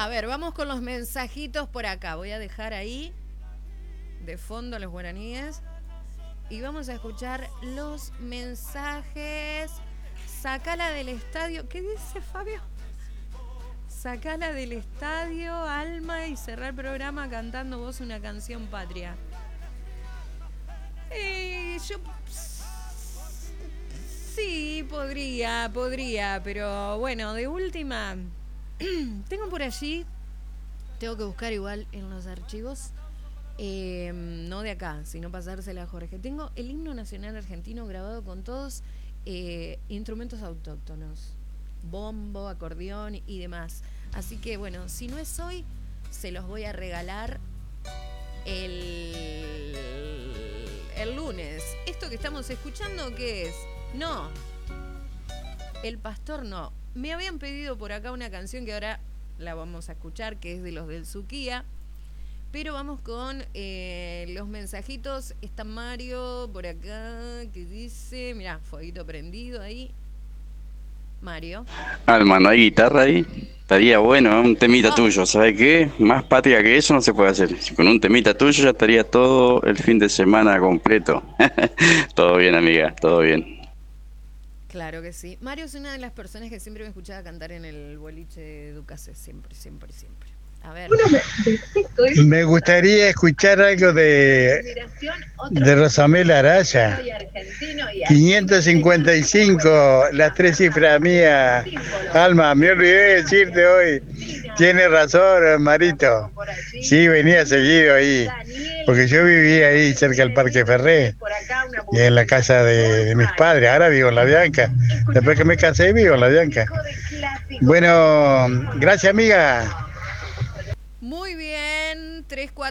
A ver, vamos con los mensajitos por acá. Voy a dejar ahí de fondo los guaraníes. Y vamos a escuchar los mensajes. Sacala del estadio. ¿Qué dice Fabio? Sacala del estadio, Alma, y cerrar el programa cantando vos una canción patria. Yo... Sí, podría, pero bueno, de última... Tengo por allí... Tengo que buscar igual en los archivos... no de acá, sino pasársela a Jorge. Tengo el himno nacional argentino grabado con todos instrumentos autóctonos, bombo, acordeón y demás. Así que bueno, si no es hoy, se los voy a regalar el lunes. Esto que estamos escuchando, ¿qué es? No, El Pastor no. Me habían pedido por acá una canción que ahora la vamos a escuchar, que es de los del Suquía. Pero vamos con los mensajitos. Está Mario por acá que dice... Mirá, fueguito prendido ahí. Mario. Alma, ¿no hay guitarra ahí? Estaría bueno, ¿eh? Un temita Oh, tuyo, ¿sabes qué? Más patria que eso no se puede hacer. Si con un temita tuyo ya estaría todo el fin de semana completo. Todo bien, amiga, todo bien. claro que sí. Mario es una de las personas que siempre me escuchaba cantar en el boliche de Ducase. Siempre, siempre, siempre. A ver. Me gustaría escuchar algo de Rosamel Araya. 555, las tres cifras mías. Alma, me olvidé de decirte hoy. Tienes razón, Marito. Sí, venía seguido ahí. Porque yo vivía ahí cerca del Parque Ferré. Y en la casa de mis padres. Ahora vivo en La Bianca. Después que me casé, vivo en La Bianca. Bueno, gracias, amiga. Muy bien,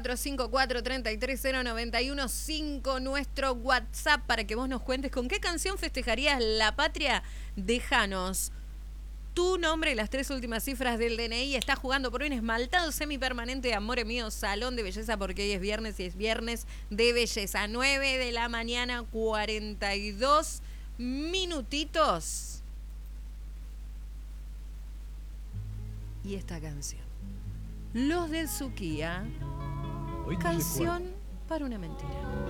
3454-330915, nuestro WhatsApp para que vos nos cuentes con qué canción festejarías la patria. Déjanos tu nombre y las tres últimas cifras del DNI. Está jugando por un esmaltado semipermanente de Amore Mío, salón de belleza, porque hoy es viernes y es viernes de belleza. 9 de la mañana, 42 minutitos. Y esta canción. Los del Suquía, canción para una mentira.